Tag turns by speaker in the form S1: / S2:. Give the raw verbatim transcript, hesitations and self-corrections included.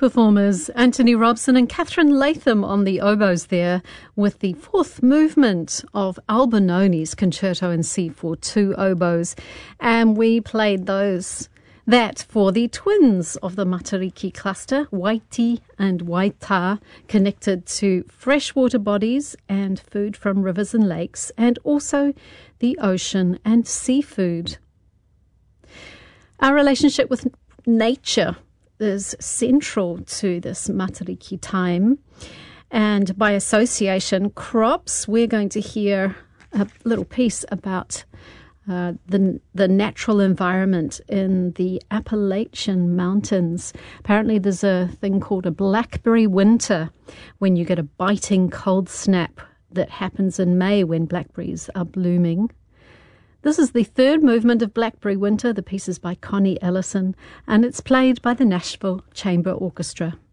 S1: performers Anthony Robson and Catherine Latham on the oboes there with the fourth movement of Albinoni's Concerto in C for two oboes. And we played those that for the twins of the Matariki cluster, Waiti and Waita, connected to freshwater bodies and food from rivers and lakes, and also the ocean and seafood. Our relationship with nature is central to this Matariki time, and by association, crops. We're going to hear a little piece about uh, the the natural environment in the Appalachian Mountains. Apparently there's a thing called a blackberry winter, when you get a biting cold snap that happens in May when blackberries are blooming. This is the third movement of Blackberry Winter. The piece is by Connie Ellison, and it's played by the Nashville Chamber Orchestra.